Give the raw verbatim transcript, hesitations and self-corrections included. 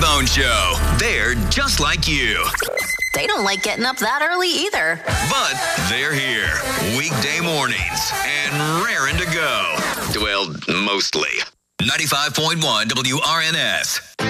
T-Bone Show. They're just like you. They don't like getting up that early either. But they're here weekday mornings and raring to go. Well, mostly. ninety-five point one W R N S.